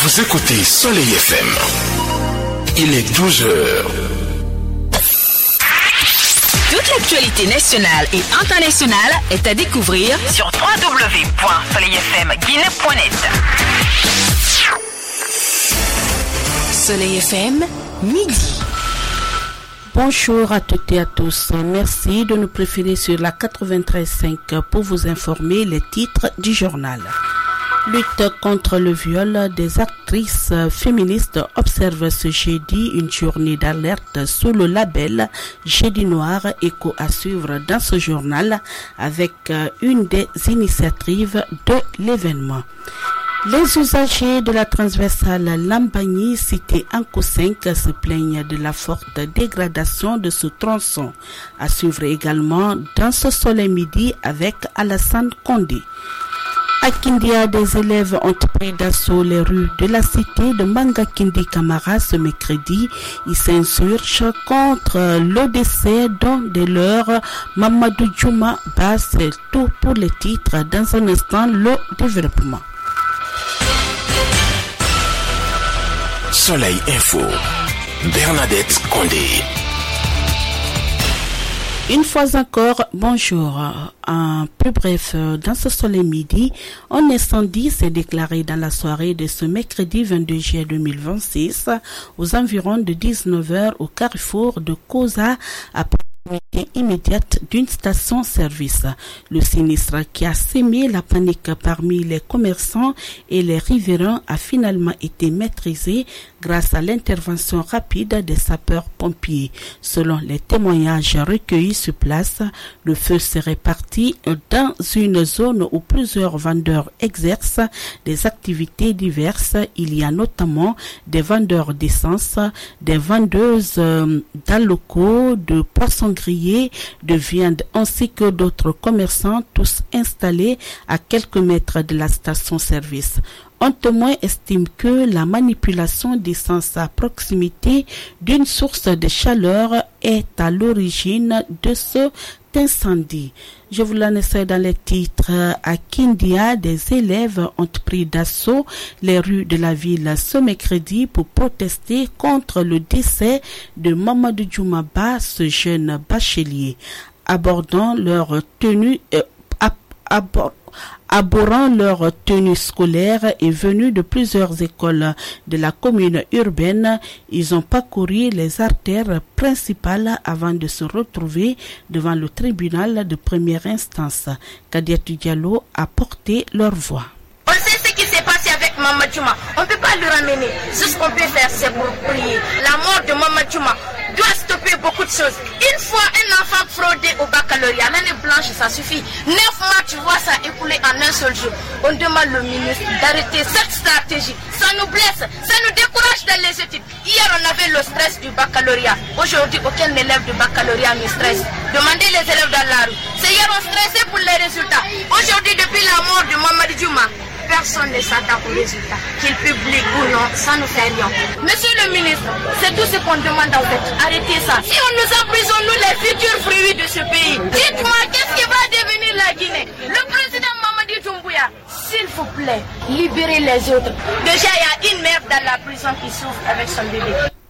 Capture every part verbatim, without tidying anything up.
Vous écoutez Soleil F M. Il est douze heures. Toute l'actualité nationale et internationale est à découvrir sur w w w point soleil f m guinée point net. Soleil F M, midi. Bonjour à toutes et à tous. Merci de nous préférer sur la quatre-vingt-treize virgule cinq pour vous informer les titres du journal. Lutte contre le viol des actrices féministes observe ce jeudi une journée d'alerte sous le label Jeudi Noir, écho à suivre dans ce journal avec une des initiatives de l'événement. Les usagers de la transversale Lambagny, cité Anko cinq, se plaignent de la forte dégradation de ce tronçon. À suivre également dans ce soleil midi avec Alassane Condé. À Kindia, des élèves ont pris d'assaut les rues de la cité de Mangakindi Kamara ce mercredi. Ils s'insurgent contre le décès d'un de leurs, Mamadou Djouma Ba. C'est tout pour les titres. Dans un instant, le développement. Soleil Info, Bernadette Condé. Une fois encore, bonjour. En plus bref, dans ce soleil midi, un incendie s'est déclaré dans la soirée de ce mercredi vingt-deux juillet deux mille vingt-six aux environs de dix-neuf heures au carrefour de Koza à proximité immédiate d'une station-service. Le sinistre qui a sémé la panique parmi les commerçants et les riverains a finalement été maîtrisé grâce à l'intervention rapide des sapeurs-pompiers. Selon les témoignages recueillis sur place, le feu s'est réparti dans une zone où plusieurs vendeurs exercent des activités diverses. Il y a notamment des vendeurs d'essence, des vendeuses d'alocos, de poissons grillés, de viande ainsi que d'autres commerçants, tous installés à quelques mètres de la station-service. Un témoin estime que la manipulation d'essence à proximité d'une source de chaleur est à l'origine de ce incendie. Je vous l'annonçais dans les titres. À Kindia, des élèves ont pris d'assaut les rues de la ville ce mercredi pour protester contre le décès de Mamadou Djouma Ba, ce jeune bachelier. Abordant leur tenue, euh, ab, abord, Abhorrant leur tenue scolaire et venus de plusieurs écoles de la commune urbaine, ils ont parcouru les artères principales avant de se retrouver devant le tribunal de première instance. Kadiatou Diallo a porté leur voix. On sait ce qui s'est passé avec Mamadou Djouma. On ne peut pas le ramener. Tout ce qu'on peut faire, c'est pour prier. La mort de Mamadou Djouma doit stopper beaucoup de choses. Une fois un enfant fraudé au baccalauréat, l'année blanche, ça suffit. Neuf mois, tu vois ça écouler en un seul jour. On demande le ministre d'arrêter cette stratégie. Ça nous blesse, ça nous décourage dans les études. Hier, on avait le stress du baccalauréat. Aujourd'hui, aucun élève du baccalauréat ne stresse. Demandez les élèves dans la rue. C'est hier, on stressait pour les résultats. Aujourd'hui, depuis la mort de Mamadou Djouma, personne ne s'attend aux résultats. Qu'il publie ou non, ça ne fait rien. Monsieur le ministre, c'est tout ce qu'on demande en fait. Arrêtez ça. Si on nous emprisonne, nous les futurs fruits de ce pays, dites-moi qu'est-ce qui va devenir la Guinée? Le président Mamadi Doumbouya, s'il vous plaît, libérez les autres. Déjà, il y a une mère dans la prison qui souffre avec son bébé.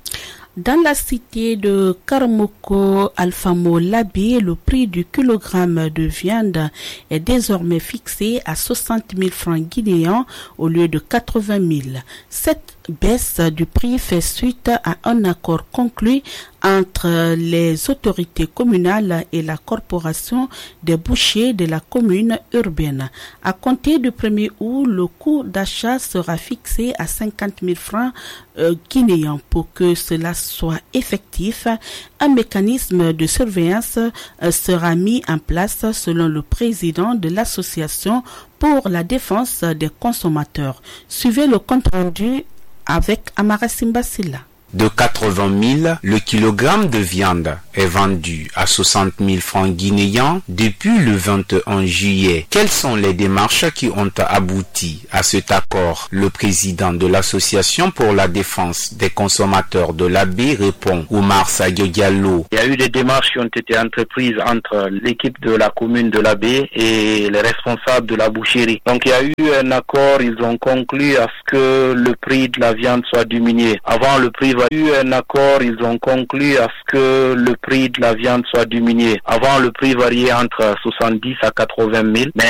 Dans la cité de Karamoko Alfamo Labé, le prix du kilogramme de viande est désormais fixé à soixante mille francs guinéens au lieu de quatre-vingt mille. Cette baisse du prix fait suite à un accord conclu entre les autorités communales et la corporation des bouchers de la commune urbaine. À compter du premier août, le coût d'achat sera fixé à cinquante mille francs euh, guinéens. Pour que cela soit effectif, un mécanisme de surveillance euh, sera mis en place selon le président de l'association pour la défense des consommateurs. Suivez le compte rendu avec Amara Simbasila. De quatre-vingt mille, le kilogramme de viande est vendu à soixante mille francs guinéens depuis le vingt et un juillet. Quelles sont les démarches qui ont abouti à cet accord? Le président de l'association pour la défense des consommateurs de la baie répond. Oumar Sadio Diallo. Il y a eu des démarches qui ont été entreprises entre l'équipe de la commune de la baie et les responsables de la boucherie. Donc il y a eu un accord, ils ont conclu à ce que le prix de la viande soit diminué. Avant le prix, il y a eu un accord, ils ont conclu à ce que le prix de la viande soit diminué. Avant le prix variait entre soixante-dix à quatre-vingt mille, mais